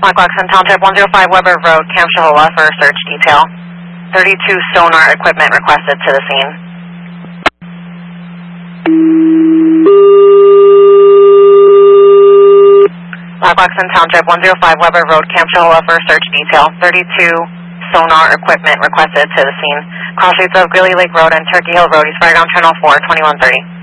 Blacklockson Township 105 Weber Road, Camp Shahola for search detail. 32 sonar equipment requested to the scene. Blacklockson Township 105 Weber Road, Camp Shahola for search detail. 32 sonar equipment requested to the scene. Cross streets of Greeley Lake Road and Turkey Hill Road, East Fireground Channel 4, 2130.